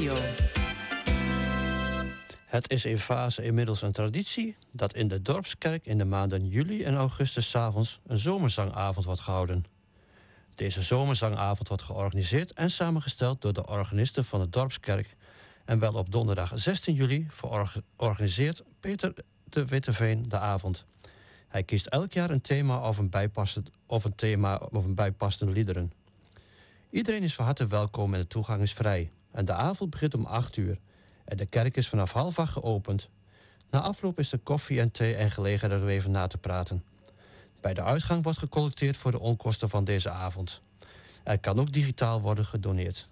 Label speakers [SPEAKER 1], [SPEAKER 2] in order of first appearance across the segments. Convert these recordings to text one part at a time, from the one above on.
[SPEAKER 1] Radio.
[SPEAKER 2] Het is in fase inmiddels een traditie dat in de Dorpskerk in de maanden juli en augustus 's avonds een zomerzangavond wordt gehouden. Deze zomerzangavond wordt georganiseerd en samengesteld door de organisten van de Dorpskerk. En wel op donderdag 16 juli organiseert Peter de Witteveen de avond. Hij kiest elk jaar een thema of een bijpassende liederen. Iedereen is van harte welkom en de toegang is vrij. En de avond begint om 8 uur. En de kerk is vanaf 7:30 geopend. Na afloop is er koffie en thee en gelegenheid om even na te praten. Bij de uitgang wordt gecollecteerd voor de onkosten van deze avond. Er kan ook digitaal worden gedoneerd.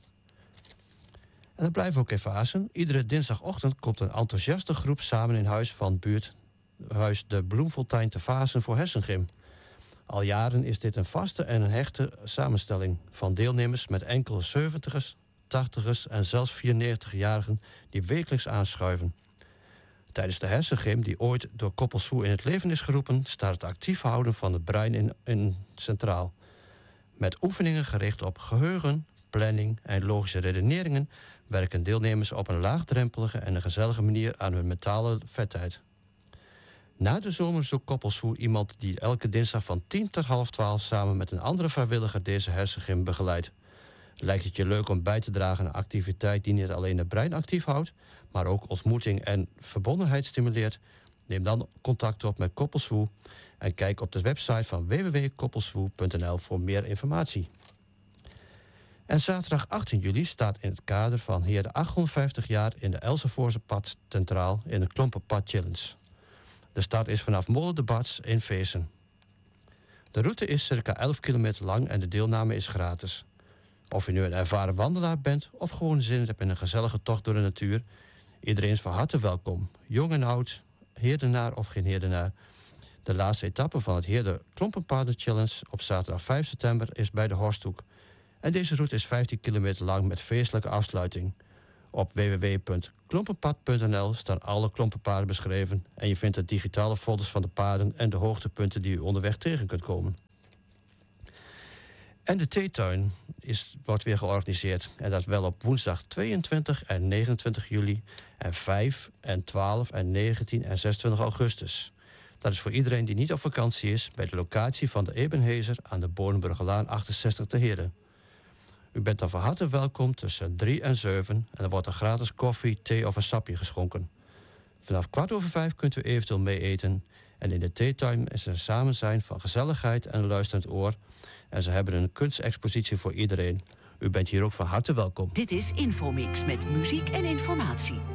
[SPEAKER 2] En dat blijven ook even azen. Iedere dinsdagochtend komt een enthousiaste groep samen in huis van buurthuis de Bloemfontein te Vaassen voor Hersengym. Al jaren is dit een vaste en een hechte samenstelling van deelnemers met enkele 70'ers, 80'ers en zelfs 94-jarigen die wekelijks aanschuiven. Tijdens de Hersengym, die ooit door Koppelsvoer in het leven is geroepen, staat het actief houden van het brein in centraal. Met oefeningen gericht op geheugen, planning en logische redeneringen werken deelnemers op een laagdrempelige en een gezellige manier aan hun mentale vetheid. Na de zomer zoekt Koppelsvoer iemand die elke dinsdag van 10 tot 11:30 samen met een andere vrijwilliger deze Hersengym begeleidt. Lijkt het je leuk om bij te dragen aan een activiteit die niet alleen het brein actief houdt, maar ook ontmoeting en verbondenheid stimuleert? Neem dan contact op met Koppelsvoer en kijk op de website van www.koppelsvoer.nl voor meer informatie. En zaterdag 18 juli staat in het kader van Heer de 850 jaar in de Elsevoorse pad centraal in de Klompenpad Challenge. De start is vanaf Molen de Bats in Veessen. De route is circa 11 kilometer lang en de deelname is gratis. Of je nu een ervaren wandelaar bent of gewoon zin hebt in een gezellige tocht door de natuur, iedereen is van harte welkom. Jong en oud, heerdenaar of geen heerdenaar. De laatste etappe van het Heer de Klompenpaden Challenge op zaterdag 5 september is bij de Horsthoek. En deze route is 15 kilometer lang met feestelijke afsluiting. Op www.klompenpad.nl staan alle klompenpaden beschreven en je vindt de digitale foto's van de paden en de hoogtepunten die u onderweg tegen kunt komen. En de theetuin wordt weer georganiseerd. En dat wel op woensdag 22 en 29 juli en 5 en 12 en 19 en 26 augustus. Dat is voor iedereen die niet op vakantie is bij de locatie van de Ebenhezer aan de Boornburgerlaan 68 te Heerde. U bent dan van harte welkom tussen 3 en 7 en er wordt er gratis koffie, thee of een sapje geschonken. Vanaf 4:15 kunt u eventueel mee eten. En in de theetuin is er een samenzijn van gezelligheid en een luisterend oor. En ze hebben een kunstexpositie voor iedereen. U bent hier ook van harte welkom.
[SPEAKER 1] Dit is Infomix met muziek en informatie.